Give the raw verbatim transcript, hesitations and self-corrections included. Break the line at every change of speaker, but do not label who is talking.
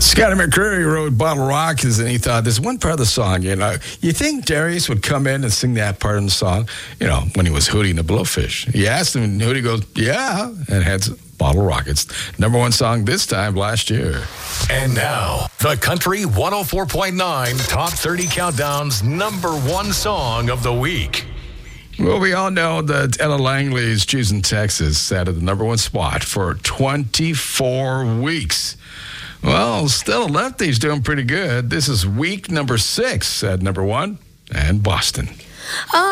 Scotty McCreery wrote Bottle Rockets, and he thought there's one part of the song, you know, you think Darius would come in and sing that part of the song, you know, when he was Hootie and the Blowfish. He asked him, and Hootie goes, yeah, and had Bottle Rockets. Number one song this time last year.
And now, the Country one oh four point nine Top thirty Countdown's number one song of the week.
Well, we all know that Ella Langley's Choosing Texas sat at the number one spot for twenty-four weeks. Well, Stella Lefty's doing pretty good. This is week number six at number one, and Boston.
Oh.